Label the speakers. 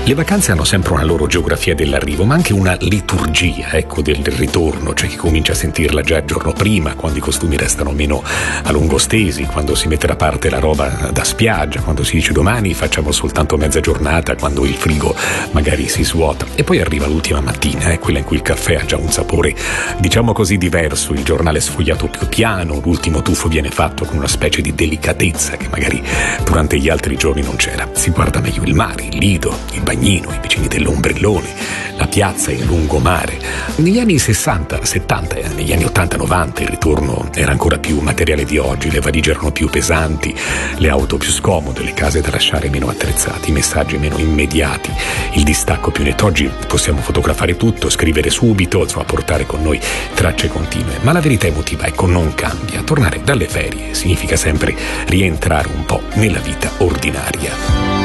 Speaker 1: Le vacanze hanno sempre una loro geografia dell'arrivo, ma anche una liturgia, ecco, del ritorno. C'è chi comincia a sentirla già il giorno prima, quando i costumi restano meno a lungo stesi, quando si mette da parte la roba da spiaggia, quando si dice domani facciamo soltanto mezza giornata, quando il frigo magari si svuota. E poi arriva l'ultima mattina, quella in cui il caffè ha già un sapore, diciamo così, diverso, il giornale sfogliato più piano, l'ultimo tuffo viene fatto con una specie di delicatezza che magari durante gli altri giorni non c'era. Si guarda meglio il mare, il lido, il bagnino, i vicini dell'ombrellone, la piazza e il lungomare. Negli anni 60, 70 e negli anni 80, 90 il ritorno era ancora più materiale di oggi, le valigie erano più pesanti, le auto più scomode, le case da lasciare meno attrezzate, i messaggi meno immediati, il distacco più netto. Oggi possiamo fotografare tutto, scrivere subito, insomma portare con noi tracce continue, ma la verità emotiva, ecco, non cambia. Tornare dalle ferie significa sempre rientrare un po' nella vita ordinaria.